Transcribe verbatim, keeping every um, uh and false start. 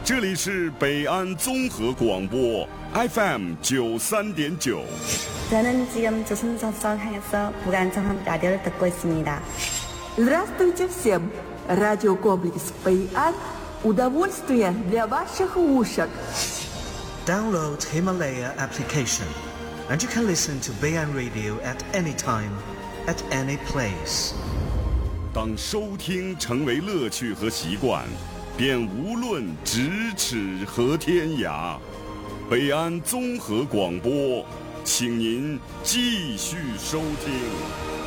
这里是北安综合广播 F M 九三点九。 저는 지금 조선소통에서 무관정한 라디오를 듣고 있습니다. Здравствуйте всем! Радиокомплекс «Бэйан» – удовольствие для ваших ушек. Download Himalaya application, and you can listen to Baian Radio at any time, at any place. 当收听成为乐趣和习惯，便无论咫尺和天涯。北安综合广播，请您继续收听。